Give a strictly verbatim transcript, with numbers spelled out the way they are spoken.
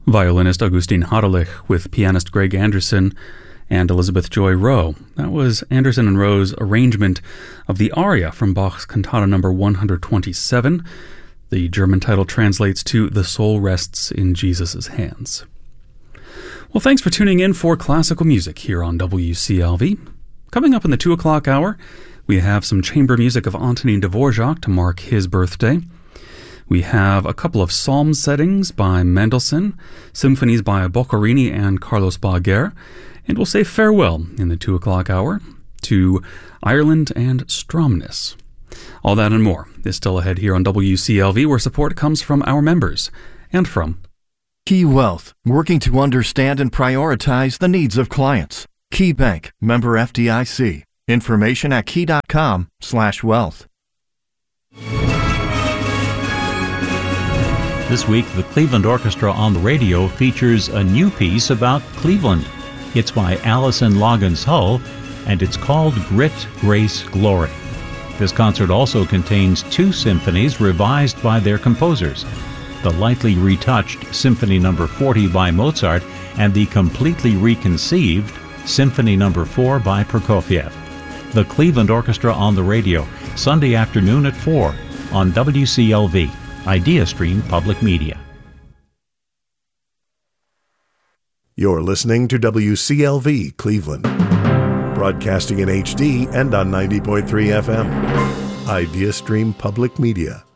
Violinist Augustin Hadelich with pianist Greg Anderson and Elizabeth Joy Rowe. That was Anderson and Rowe's arrangement of the aria from Bach's Cantata number one hundred twenty-seven. The German title translates to "The Soul Rests in Jesus' Hands." Well, thanks for tuning in for classical music here on W C L V. Coming up in the two o'clock hour, we have some chamber music of Antonin Dvorak to mark his birthday. We have a couple of psalm settings by Mendelssohn, symphonies by Boccherini and Carlos Baguer, and we'll say farewell in the two o'clock hour to Ireland and Stromness. All that and more is still ahead here on W C L V, where support comes from our members and from Key Wealth, working to understand and prioritize the needs of clients. Key Bank, member F D I C. Information at key.com slash wealth. This week, the Cleveland Orchestra on the Radio features a new piece about Cleveland. It's by Alison Loggins Hull, and it's called Grit, Grace, Glory. This concert also contains two symphonies revised by their composers, the lightly retouched Symphony number forty by Mozart and the completely reconceived Symphony number four by Prokofiev. The Cleveland Orchestra on the Radio, Sunday afternoon at four on W C L V. IdeaStream Public Media. You're listening to W C L V Cleveland, broadcasting in H D and on ninety point three F M. IdeaStream Public Media.